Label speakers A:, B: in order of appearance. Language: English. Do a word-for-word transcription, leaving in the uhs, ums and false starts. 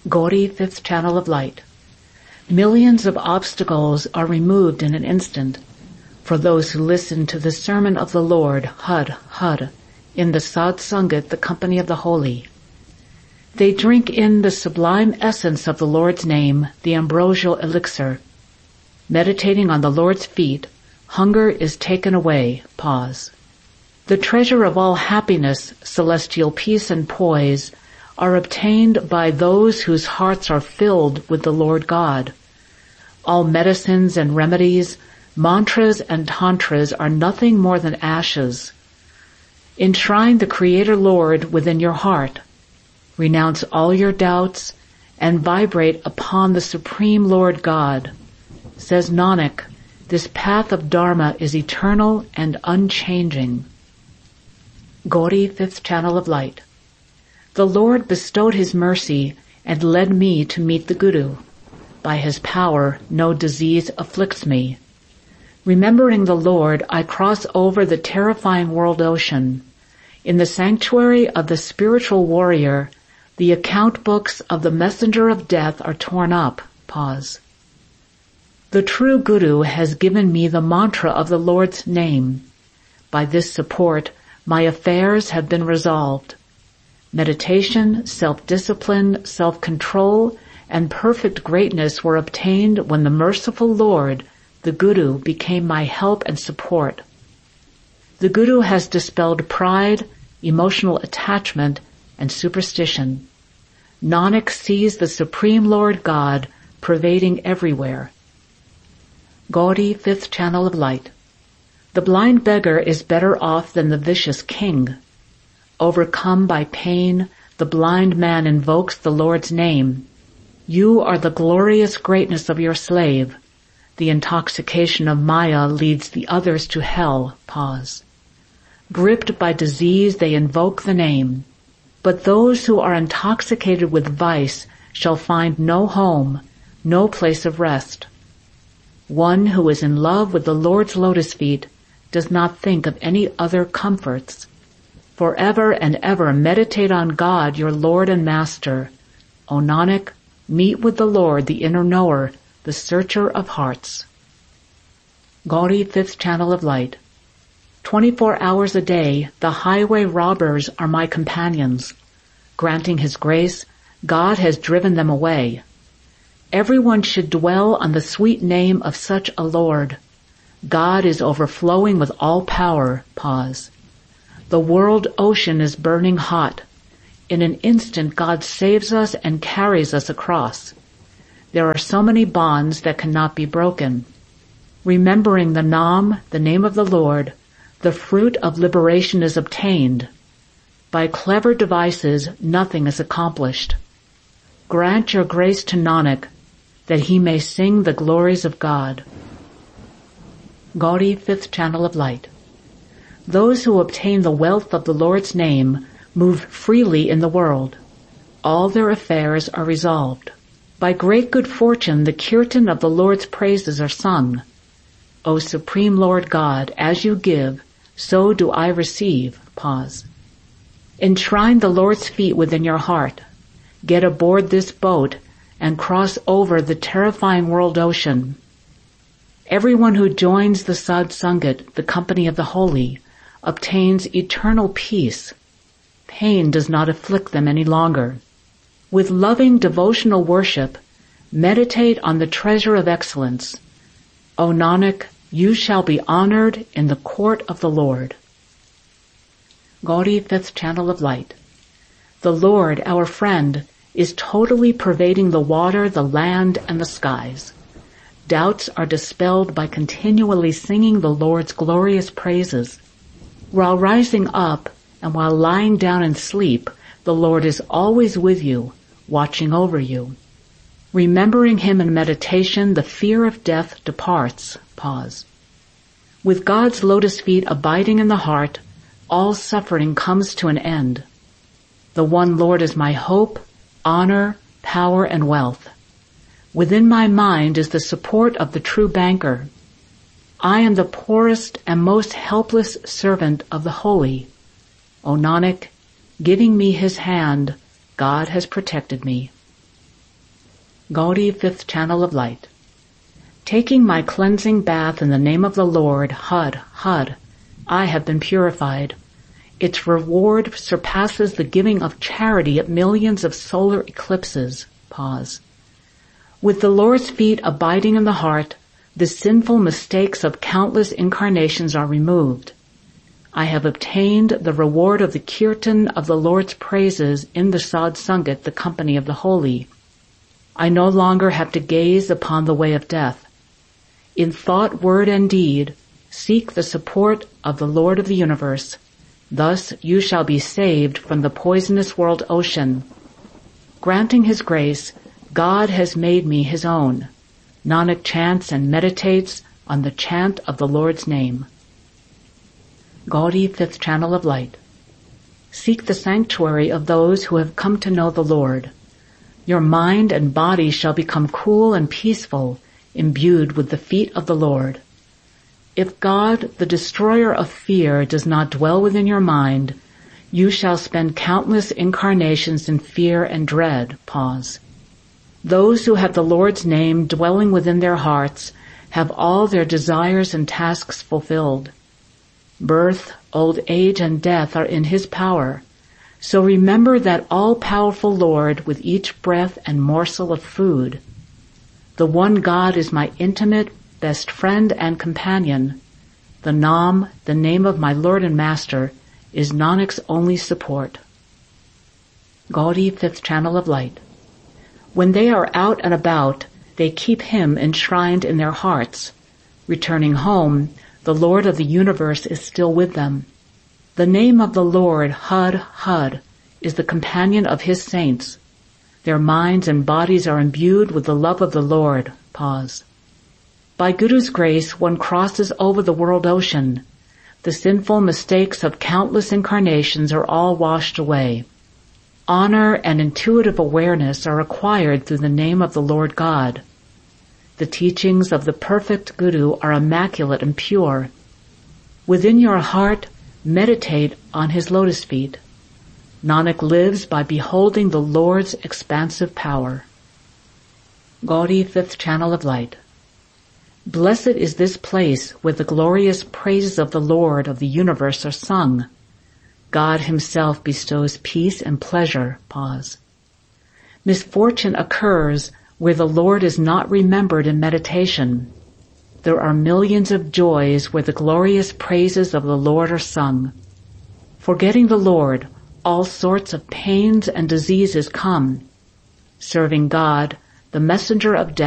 A: Gauri, fifth channel of light. Millions of obstacles are removed in an instant for those who listen to the sermon of the Lord, Har, Har, in the Sadh Sangat, the company of the holy. They drink in the sublime essence of the Lord's name, the ambrosial elixir. Meditating on the Lord's feet, hunger is taken away. Pause. The treasure of all happiness, celestial peace and poise, are obtained by those whose hearts are filled with the Lord God. All medicines and remedies, mantras and tantras are nothing more than ashes. Enshrine the Creator Lord within your heart. Renounce all your doubts and vibrate upon the Supreme Lord God. Says Nanak, this path of Dharma is eternal and unchanging. Gauri, fifth channel of light. The Lord bestowed His mercy and led me to meet the Guru. By His power, no disease afflicts me. Remembering the Lord, I cross over the terrifying world ocean. In the sanctuary of the spiritual warrior, the account books of the messenger of death are torn up. Pause. The true Guru has given me the mantra of the Lord's name. By this support, my affairs have been resolved. Meditation, self-discipline, self-control, and perfect greatness were obtained when the merciful Lord, the Guru, became my help and support. The Guru has dispelled pride, emotional attachment, and superstition. Nanak sees the Supreme Lord God pervading everywhere. Gauri, fifth channel of light. The blind beggar is better off than the vicious king. Overcome by pain, the blind man invokes the Lord's name. You are the glorious greatness of your slave. The intoxication of Maya leads the others to hell. Pause. Gripped by disease, they invoke the name. But those who are intoxicated with vice shall find no home, no place of rest. One who is in love with the Lord's lotus feet does not think of any other comforts. Forever and ever meditate on God, your Lord and Master. O Nanak, meet with the Lord, the inner knower, the searcher of hearts. Gauri, fifth channel of light. Twenty-four hours a day, the highway robbers are my companions. Granting His grace, God has driven them away. Everyone should dwell on the sweet name of such a Lord. God is overflowing with all power. Pause. The world ocean is burning hot. In an instant, God saves us and carries us across. There are so many bonds that cannot be broken. Remembering the Nam, the name of the Lord, the fruit of liberation is obtained. By clever devices, nothing is accomplished. Grant your grace to Nanak, that he may sing the glories of God. Gauri, fifth channel of light. Those who obtain the wealth of the Lord's name move freely in the world. All their affairs are resolved. By great good fortune, the kirtan of the Lord's praises are sung. O Supreme Lord God, as you give, so do I receive. Pause. Enshrine the Lord's feet within your heart. Get aboard this boat and cross over the terrifying world ocean. Everyone who joins the Sadh Sangat, the company of the holy, obtains eternal peace. Pain does not afflict them any longer. With loving devotional worship, meditate on the treasure of excellence. O Nanak, you shall be honored in the court of the Lord. Gauri, fifth channel of light. The Lord, our friend, is totally pervading the water, the land, and the skies. Doubts are dispelled by continually singing the Lord's glorious praises. While rising up and while lying down in sleep, the Lord is always with you, watching over you. Remembering Him in meditation, the fear of death departs. Pause. With God's lotus feet abiding in the heart, all suffering comes to an end. The one Lord is my hope, honor, power, and wealth. Within my mind is the support of the true banker. I am the poorest and most helpless servant of the holy. O Nanak, giving me His hand, God has protected me. Gaudiya Fifth Channel of Light. Taking my cleansing bath in the name of the Lord, Hud, Hud, I have been purified. Its reward surpasses the giving of charity at millions of solar eclipses. Pause. With the Lord's feet abiding in the heart, the sinful mistakes of countless incarnations are removed. I have obtained the reward of the kirtan of the Lord's praises in the Sad Sangat, the company of the holy. I no longer have to gaze upon the way of death. In thought, word, and deed, seek the support of the Lord of the universe. Thus you shall be saved from the poisonous world ocean. Granting his grace, God has made me his own. Nanak chants and meditates on the chant of the Lord's name. Gaudiya Fifth Channel of Light. Seek the sanctuary of those who have come to know the Lord. Your mind and body shall become cool and peaceful, imbued with the feet of the Lord. If God, the destroyer of fear, does not dwell within your mind, you shall spend countless incarnations in fear and dread. Pause. Those who have the Lord's name dwelling within their hearts have all their desires and tasks fulfilled. Birth, old age, and death are in his power. So remember that all-powerful Lord with each breath and morsel of food. The one God is my intimate, best friend and companion. The Nam, the name of my Lord and Master, is Nanak's only support. Gaudiya Fifth Channel of Light. When they are out and about, they keep him enshrined in their hearts. Returning home, the Lord of the universe is still with them. The name of the Lord, Hud, Hud, is the companion of his saints. Their minds and bodies are imbued with the love of the Lord. Pause. By Guru's grace, one crosses over the world ocean. The sinful mistakes of countless incarnations are all washed away. Honor and intuitive awareness are acquired through the name of the Lord God. The teachings of the perfect Guru are immaculate and pure. Within your heart, meditate on his lotus feet. Nanak lives by beholding the Lord's expansive power. Gaudiya Fifth Channel of Light. Blessed is this place where the glorious praises of the Lord of the universe are sung. God himself bestows peace and pleasure. Pause. Misfortune occurs where the Lord is not remembered in meditation. There are millions of joys where the glorious praises of the Lord are sung. Forgetting the Lord, all sorts of pains and diseases come. Serving God, the messenger of death,